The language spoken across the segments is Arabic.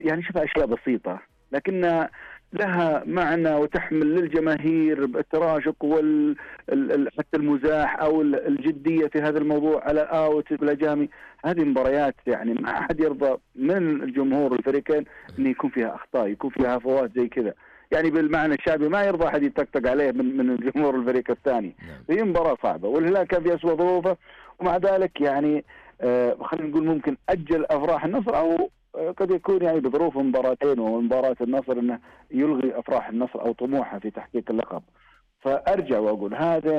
يعني شوف أشياء بسيطة لكنها لها معنى وتحمل للجماهير التراشق حتى المزاح أو الجدية في هذا الموضوع على آوت بالأجامي. هذه مباريات يعني ما أحد يرضى من الجمهور الفريقين أن يكون فيها أخطاء، يكون فيها هفوات زي كذا. يعني بالمعنى الشعبي ما يرضى أحد يطقطق عليه من الجمهور الفريق الثاني. هي مباراة صعبة والهلال كان في أسوأ ظروفه، ومع ذلك يعني خلينا نقول ممكن أجل أفراح النصر، أو قد يكون يعني بظروف مباراتين ومباراة النصر أنه يلغي أفراح النصر أو طموحه في تحقيق اللقب. فأرجع وأقول هذا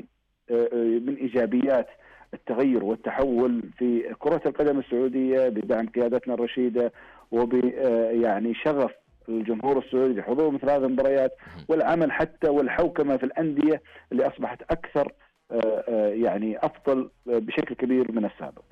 من إيجابيات التغير والتحول في كرة القدم السعودية بدعم قيادتنا الرشيدة يعني شغف الجمهور السعودي بحضور مثل هذه المباريات، والعمل حتى والحوكمة في الأندية اللي أصبحت أكثر يعني أفضل بشكل كبير من السابق.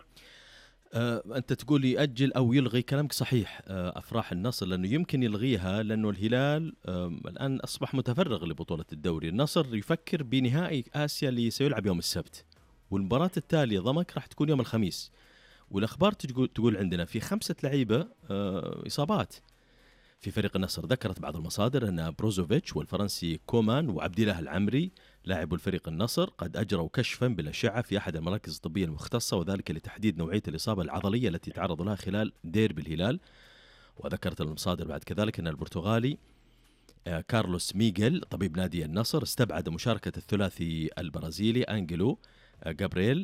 أنت تقول يأجل أو يلغي، كلامك صحيح. أفراح النصر لأنه يمكن يلغيها لأنه الهلال الآن أصبح متفرغ لبطولة الدوري. النصر يفكر بنهائي آسيا اللي سيلعب يوم السبت، والمباراة التالية ضمك راح تكون يوم الخميس. والأخبار تقول عندنا في 5 لعيبة إصابات في فريق النصر. ذكرت بعض المصادر أن بروزوفيتش والفرنسي كومان وعبد الله العمري لاعب الفريق النصر قد أجروا كشفا بالأشعة في أحد المراكز الطبية المختصة، وذلك لتحديد نوعية الإصابة العضلية التي تعرض لها خلال ديربي الهلال. وذكرت المصادر بعد كذلك أن البرتغالي كارلوس ميغيل طبيب نادي النصر استبعد مشاركة الثلاثي البرازيلي أنجيلو جابرييل،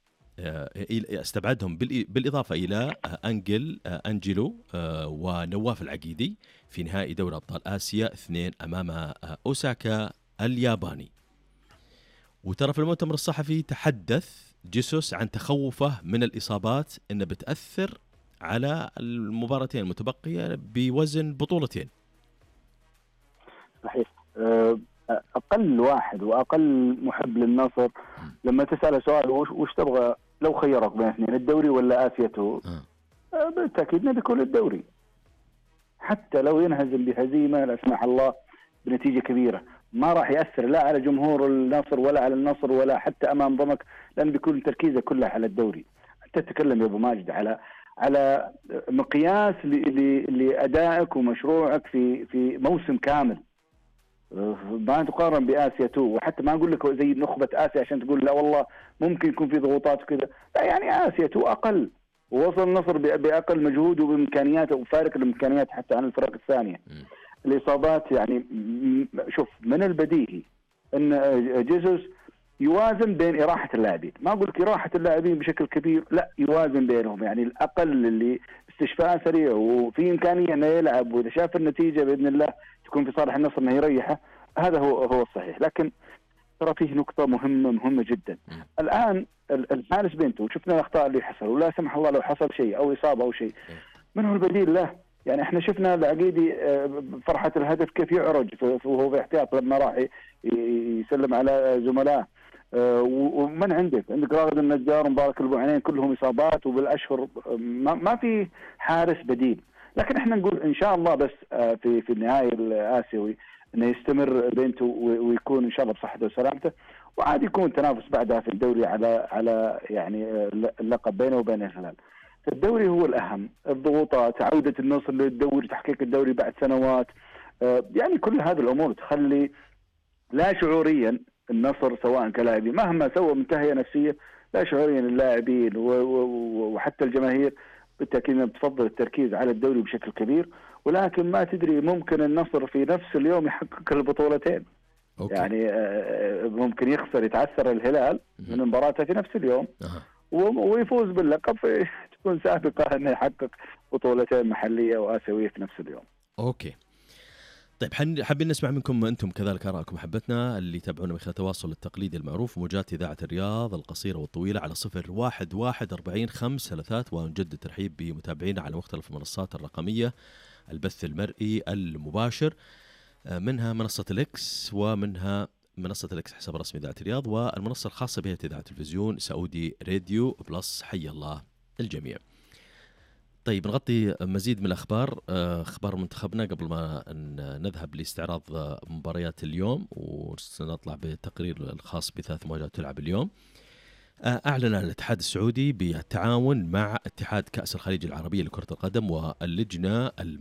استبعدهم بالإضافة إلى أنجيلو ونواف العقيدي في نهائي دوري أبطال آسيا 2 أمام أوساكا الياباني. وترى في المؤتمر الصحفي تحدث جيسوس عن تخوفه من الإصابات أنها بتأثر على المباراتين المتبقية بوزن بطولتين. صحيح. أقل واحد وأقل محب للنصر لما تسأله سؤال وش تبغى لو خيرك بين اثنين، الدوري ولا آسيته، بالتأكيد نبي يكون الدوري، حتى لو ينهزم بهزيمة لا سمح الله بنتيجة كبيرة ما راح يأثر لا على جمهور النصر ولا على النصر ولا حتى أمام ضمك، لأن بيكون تركيزه كلها على الدوري. أنت تتكلم يا أبو ماجد على مقياس لأدائك ومشروعك في موسم كامل، ما تقارن بآسيا 2. وحتى ما أقول لك زي نخبة آسيا عشان تقول لا والله ممكن يكون في ضغوطات وكذا، لا يعني آسيا 2 أقل، ووصل النصر بأقل مجهود وبإمكانياته وفارق الإمكانيات حتى عن الفرق الثانية. الإصابات يعني شوف من البديهي أن جيسوس يوازن بين إراحة اللاعبين، ما أقول لك إراحة اللاعبين بشكل كبير، لا يوازن بينهم، يعني الأقل اللي استشفاء سريع وفي إمكانية أنه يلعب، وإذا شاف النتيجة بإذن الله تكون في صالح النصر أنه يريحه، هذا هو الصحيح. لكن ترى فيه نقطة مهمة جدا. الآن الحارس بنته وشفنا الأخطاء اللي حصل، ولا سمح الله لو حصل شيء أو إصابة أو شيء، من هو البديل له؟ يعني احنا شفنا العقيدي فرحة الهدف كيف يعرج وهو في احتياط لما راح يسلم على زملائه. ومن عندك راشد النجار ومبارك البوعينين كلهم إصابات، وبالأشهر ما في حارس بديل. لكن احنا نقول إن شاء الله بس في النهائي الآسيوي انه يستمر بينته ويكون ان شاء الله بصحته وسلامته، وعاد يكون تنافس بعدها في الدوري على يعني اللقب بينه وبين الهلال. الدوري هو الأهم، الضغوطات، عودة النصر للدوري، تحقيق الدوري بعد سنوات، يعني كل هذه الأمور تخلي لا شعوريا النصر سواء كلاعبين مهما سوى من تهيئة نفسية، لا شعوريا اللاعبين وحتى الجماهير بالتأكيد بتفضل التركيز على الدوري بشكل كبير. ولكن ما تدري ممكن النصر في نفس اليوم يحقق البطولتين. أوكي. يعني ممكن يتعثر الهلال من مباراته في نفس اليوم ويفوز باللقب، تكون سابقة أنه يحقق بطولتين محلية وآسيوية في نفس اليوم. أوكي. طيب حابين نسمع منكم أنتم كذلك آراءكم محبتنا اللي يتابعونا من خلال التواصل التقليدي المعروف موجات إذاعة الرياض القصيرة والطويلة على 01140533. ونجدد ترحيب بمتابعينا على مختلف المنصات الرقمية، البث المرئي المباشر، منها منصة الإكس، ومنها منصة الإكس حساب رسمي إذاعة الرياض، والمنصة الخاصة بها إذاعة تلفزيون سعودي راديو بلس. حي الله الجميع. طيب نغطي مزيد من الأخبار، أخبار منتخبنا قبل ما نذهب لاستعراض مباريات اليوم، وسنطلع بالتقرير الخاص بثلاث مواجهات تلعب اليوم. أعلن الاتحاد السعودي بالتعاون مع اتحاد كأس الخليج العربية لكرة القدم واللجنة